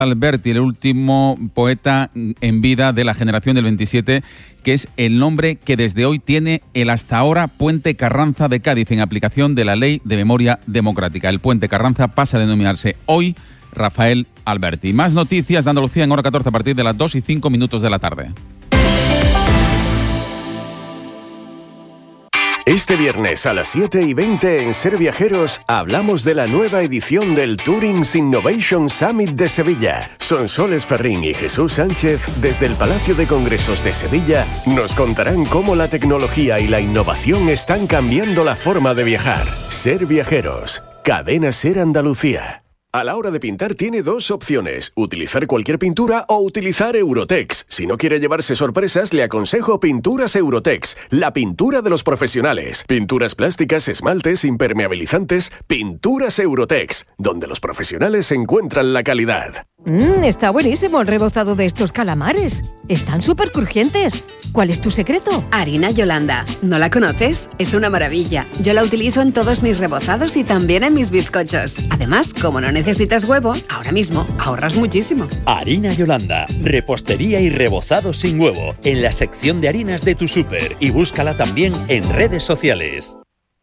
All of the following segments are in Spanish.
Alberti, el último poeta en vida de la generación del 27, que es el nombre que desde hoy tiene el hasta ahora Puente Carranza de Cádiz, en aplicación de la Ley de Memoria Democrática. El Puente Carranza pasa a denominarse hoy Rafael Alberti. Más noticias de Andalucía en Hora 14 a partir de las 2:05 de la tarde. Este viernes a las 7:20 en Ser Viajeros hablamos de la nueva edición del Tourings Innovation Summit de Sevilla. Sonsoles Ferrín y Jesús Sánchez, desde el Palacio de Congresos de Sevilla, nos contarán cómo la tecnología y la innovación están cambiando la forma de viajar. Ser Viajeros, Cadena Ser Andalucía. A la hora de pintar tiene dos opciones, utilizar cualquier pintura o utilizar Eurotex. Si no quiere llevarse sorpresas, le aconsejo Pinturas Eurotex, la pintura de los profesionales. Pinturas plásticas, esmaltes, impermeabilizantes, Pinturas Eurotex, donde los profesionales encuentran la calidad. Está buenísimo el rebozado de estos calamares. Están súper crujientes. ¿Cuál es tu secreto? Harina Yolanda. ¿No la conoces? Es una maravilla. Yo la utilizo en todos mis rebozados y también en mis bizcochos. Además, como no necesitas huevo, ahora mismo ahorras muchísimo. Harina Yolanda. Repostería y rebozado sin huevo. En la sección de harinas de tu súper. Y búscala también en redes sociales.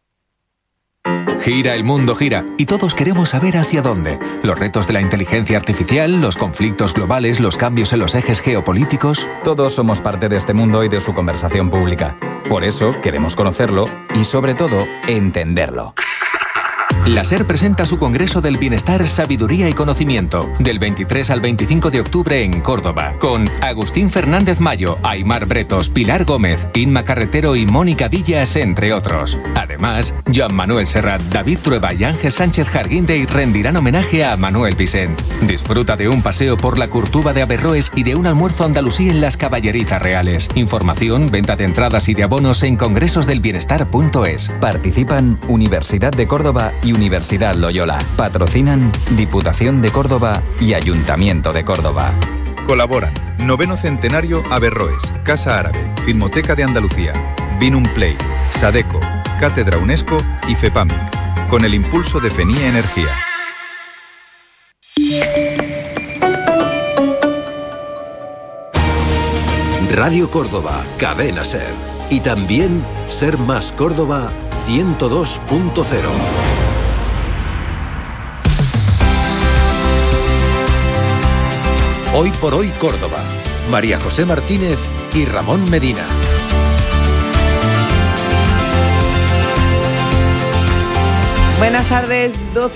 Gira, el mundo gira, y todos queremos saber hacia dónde. Los retos de la inteligencia artificial, los conflictos globales, los cambios en los ejes geopolíticos. Todos somos parte de este mundo y de su conversación pública. Por eso queremos conocerlo y, sobre todo, entenderlo. La SER presenta su Congreso del Bienestar, Sabiduría y Conocimiento, del 23 al 25 de octubre en Córdoba, con Agustín Fernández Mayo, Aimar Bretos, Pilar Gómez, Inma Carretero y Mónica Villas, entre otros. Además, Joan Manuel Serrat, David Trueba y Ángel Sánchez Jarguindey rendirán homenaje a Manuel Vicent. Disfruta de un paseo por la Curtuba de Averroes y de un almuerzo andalusí en las Caballerizas Reales. Información, venta de entradas y de abonos en congresosdelbienestar.es. Participan Universidad de Córdoba y Universidad Loyola. Patrocinan Diputación de Córdoba y Ayuntamiento de Córdoba. Colaboran Noveno Centenario Averroes, Casa Árabe, Filmoteca de Andalucía, Vinum Play, Sadeco, Cátedra UNESCO y FEPAMIC, con el impulso de FENIA Energía. Radio Córdoba, Cadena Ser. Y también Ser Más Córdoba 102.0. Hoy por hoy Córdoba. María José Martínez y Ramón Medina. Buenas tardes,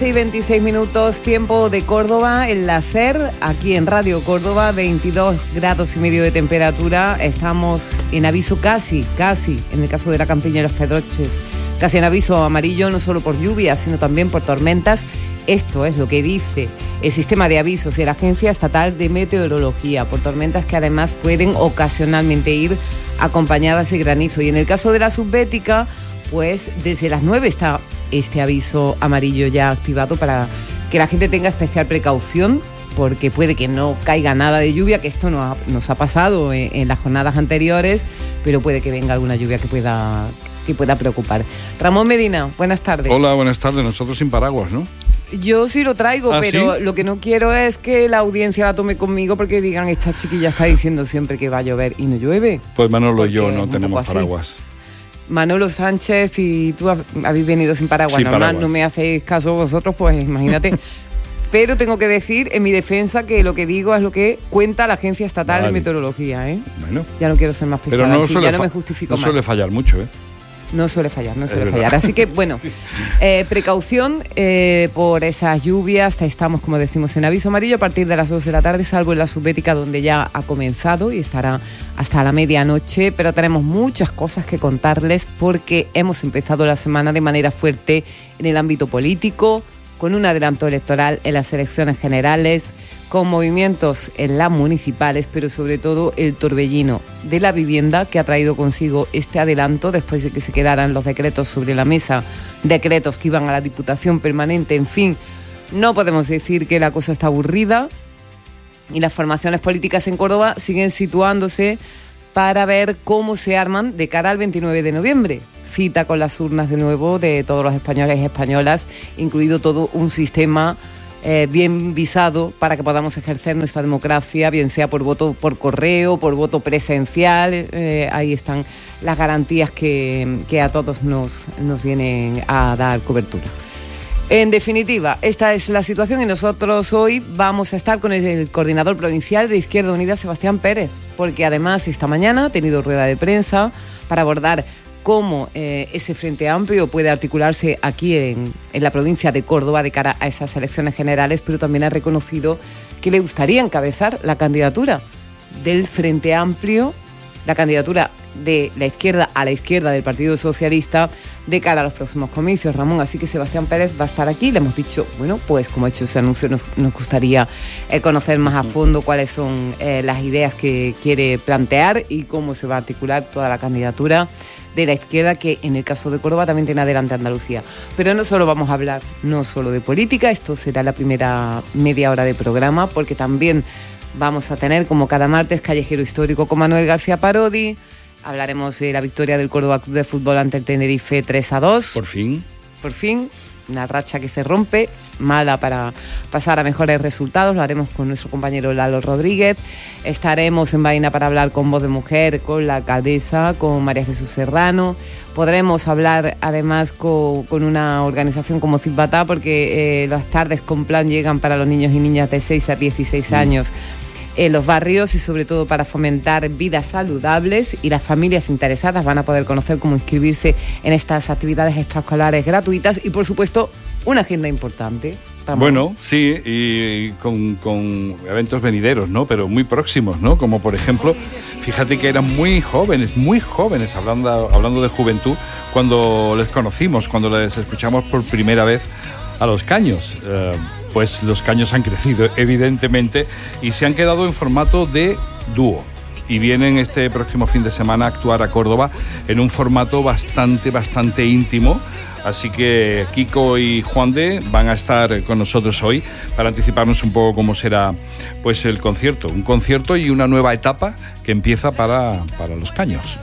12:26, tiempo de Córdoba, en la SER, aquí en Radio Córdoba, 22 grados y medio de temperatura. Estamos en aviso casi, en el caso de la Campiña y los Pedroches, casi en aviso amarillo, no solo por lluvias, sino también por tormentas. Esto es lo que dice el sistema de avisos de la Agencia Estatal de Meteorología, por tormentas que además pueden ocasionalmente ir acompañadas de granizo. Y en el caso de la subbética, pues desde las 9 está este aviso amarillo ya activado para que la gente tenga especial precaución, porque puede que no caiga nada de lluvia, que esto nos ha pasado en las jornadas anteriores, pero puede que venga alguna lluvia que pueda preocupar. Ramón Medina, buenas tardes. Hola, buenas tardes. Nosotros sin paraguas, ¿no? Yo sí lo traigo, pero ¿sí? Lo que no quiero es que la audiencia la tome conmigo porque digan, esta chiquilla está diciendo siempre que va a llover y no llueve. Pues Manolo y yo no tenemos paraguas. Manolo Sánchez y tú habéis venido sin paraguas. Sin normal, paraguas. No me hacéis caso vosotros, pues imagínate. Pero tengo que decir en mi defensa que lo que digo es lo que cuenta la Agencia Estatal de Meteorología, ¿eh? Bueno. Ya no quiero ser más pesada, Pero ya no me justifico más. No suele fallar mucho, ¿eh? No suele fallar. Así que, bueno, precaución por esas lluvias. Estamos, como decimos, en aviso amarillo a partir de las 2 de la tarde, salvo en la subbética, donde ya ha comenzado y estará hasta la medianoche. Pero tenemos muchas cosas que contarles porque hemos empezado la semana de manera fuerte en el ámbito político, con un adelanto electoral en las elecciones generales, con movimientos en las municipales, pero sobre todo el torbellino de la vivienda que ha traído consigo este adelanto después de que se quedaran los decretos sobre la mesa, decretos que iban a la Diputación Permanente. En fin, no podemos decir que la cosa está aburrida y las formaciones políticas en Córdoba siguen situándose para ver cómo se arman de cara al 29 de noviembre. Cita con las urnas de nuevo de todos los españoles y españolas, incluido todo un sistema bien visado para que podamos ejercer nuestra democracia, bien sea por voto por correo, por voto presencial. Ahí están las garantías que a todos nos vienen a dar cobertura. En definitiva, esta es la situación y nosotros hoy vamos a estar con el coordinador provincial de Izquierda Unida, Sebastián Pérez, porque además esta mañana ha tenido rueda de prensa para abordar cómo ese Frente Amplio puede articularse aquí en la provincia de Córdoba de cara a esas elecciones generales, pero también ha reconocido que le gustaría encabezar la candidatura del Frente Amplio, la candidatura de la izquierda a la izquierda del Partido Socialista de cara a los próximos comicios, Ramón. Así que Sebastián Pérez va a estar aquí. Le hemos dicho, bueno, pues como ha hecho ese anuncio, nos gustaría conocer más a fondo cuáles son las ideas que quiere plantear y cómo se va a articular toda la candidatura de la izquierda, que en el caso de Córdoba también tiene adelante Andalucía. Pero no solo vamos a hablar, no solo de política, esto será la primera media hora de programa, porque también vamos a tener, como cada martes, Callejero Histórico con Manuel García Parodi. Hablaremos de la victoria del Córdoba Club de Fútbol ante el Tenerife 3-2. Por fin, una racha que se rompe, mala para pasar a mejores resultados. Lo haremos con nuestro compañero Lalo Rodríguez. Estaremos en Baena para hablar con Voz de Mujer, con la alcaldesa, con María Jesús Serrano. Podremos hablar además con una organización como Cipbatá, porque las tardes con plan llegan para los niños y niñas de 6 a 16 años. En los barrios y sobre todo para fomentar vidas saludables, y las familias interesadas van a poder conocer cómo inscribirse en estas actividades extraescolares gratuitas y por supuesto una agenda importante. Ramón. Bueno, sí, y con eventos venideros, ¿no? Pero muy próximos, ¿no? Como por ejemplo, fíjate que eran muy jóvenes, hablando de juventud, cuando les conocimos, cuando les escuchamos por primera vez a Los Caños. Pues Los Caños han crecido, evidentemente, y se han quedado en formato de dúo. Y vienen este próximo fin de semana a actuar a Córdoba en un formato bastante íntimo. Así que Kiko y Juan de van a estar con nosotros hoy para anticiparnos un poco cómo será pues el concierto. Un concierto y una nueva etapa que empieza para Los Caños.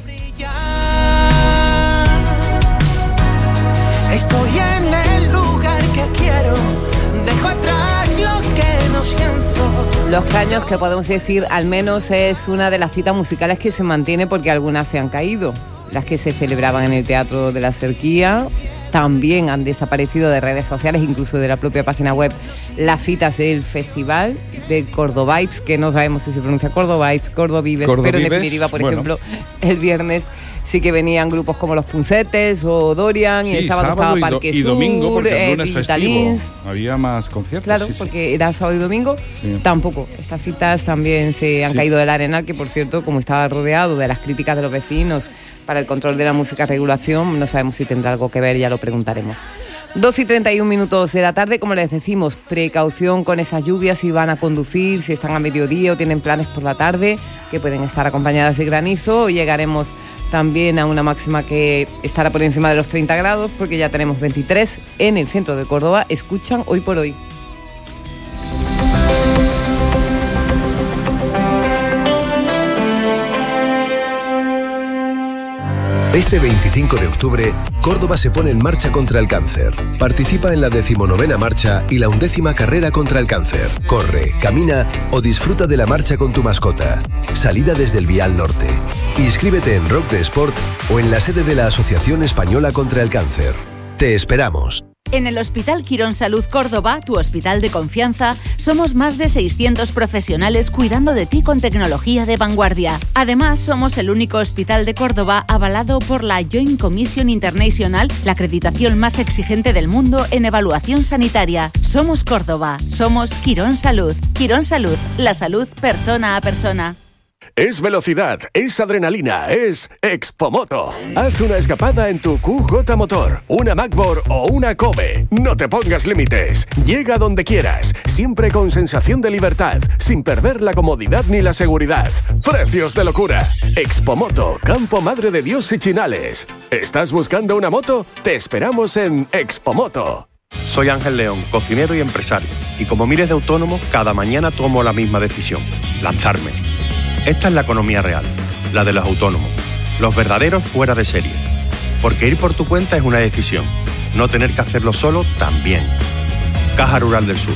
Estoy en el lugar que quiero. Dejo atrás lo que no siento. Los Caños, que podemos decir al menos es una de las citas musicales que se mantiene, porque algunas se han caído. Las que se celebraban en el Teatro de la Cerquía también han desaparecido de redes sociales, incluso de la propia página web. Las citas del festival de Cordovibes, que no sabemos si se pronuncia Cordovibes, Cordovibes, pero en definitiva, por ejemplo, el viernes sí que venían grupos como Los Puncetes o Dorian, y el sábado estaba Parque y Sur, domingo, porque el lunes Vitalins. festivo, había más conciertos. Claro, porque era sábado y domingo, tampoco. Estas citas también se han caído del Arenal, que por cierto, como estaba rodeado de las críticas de los vecinos para el control de la música regulación, no sabemos si tendrá algo que ver, ya lo preguntaremos. 12:31 de la tarde, como les decimos, precaución con esas lluvias, si van a conducir, si están a mediodía o tienen planes por la tarde, que pueden estar acompañadas de granizo. Hoy llegaremos también a una máxima que estará por encima de los 30 grados, porque ya tenemos 23 en el centro de Córdoba. Escuchan Hoy por Hoy. Este 25 de octubre, Córdoba se pone en marcha contra el cáncer. Participa en la 19ª marcha y la 11ª carrera contra el cáncer. Corre, camina o disfruta de la marcha con tu mascota. Salida desde el Vial Norte. Inscríbete en Rock de Sport o en la sede de la Asociación Española contra el Cáncer. Te esperamos. En el Hospital Quirón Salud Córdoba, tu hospital de confianza, somos más de 600 profesionales cuidando de ti con tecnología de vanguardia. Además, somos el único hospital de Córdoba avalado por la Joint Commission International, la acreditación más exigente del mundo en evaluación sanitaria. Somos Córdoba, somos Quirón Salud. Quirón Salud, la salud persona a persona. Es velocidad, es adrenalina, es Expomoto. Haz una escapada en tu QJ Motor, una Macbor o una Kobe. No te pongas límites. Llega donde quieras, siempre con sensación de libertad, sin perder la comodidad ni la seguridad. Precios de locura. Expomoto, Campo Madre de Dios y Chinales. ¿Estás buscando una moto? Te esperamos en Expomoto. Soy Ángel León, cocinero y empresario. Y como miles de autónomos, cada mañana tomo la misma decisión: lanzarme. Esta es la economía real, la de los autónomos, los verdaderos fuera de serie. Porque ir por tu cuenta es una decisión, no tener que hacerlo solo también. Caja Rural del Sur,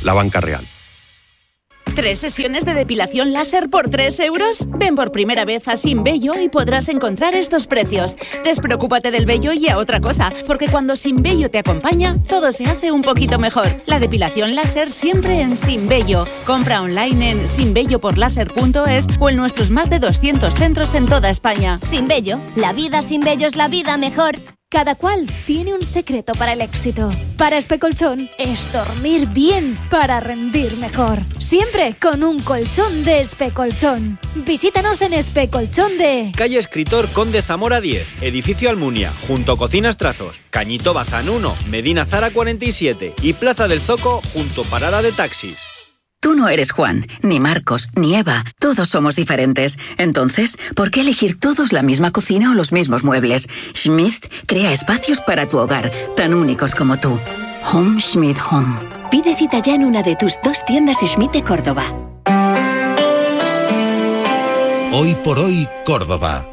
la banca real. 3 sesiones de depilación láser por 3 euros. Ven por primera vez a Sin Vello y podrás encontrar estos precios. Despreocúpate del vello y a otra cosa, porque cuando Sin Vello te acompaña, todo se hace un poquito mejor. La depilación láser siempre en Sin Vello. Compra online en sinvelloporlaser.es o en nuestros más de 200 centros en toda España. Sin Vello, la vida sin vello es la vida mejor. Cada cual tiene un secreto para el éxito. Para Especolchón es dormir bien para rendir mejor. Siempre con un colchón de Especolchón. Visítanos en Especolchón de... Calle Escritor Conde Zamora 10, Edificio Almunia, junto a Cocinas Trazos, Cañito Bazán 1, Medina Zara 47 y Plaza del Zoco, junto Parada de Taxis. Tú no eres Juan, ni Marcos, ni Eva. Todos somos diferentes. Entonces, ¿por qué elegir todos la misma cocina o los mismos muebles? Schmidt crea espacios para tu hogar, tan únicos como tú. Home Schmidt Home. Pide cita ya en una de tus 2 tiendas Schmidt de Córdoba. Hoy por hoy, Córdoba.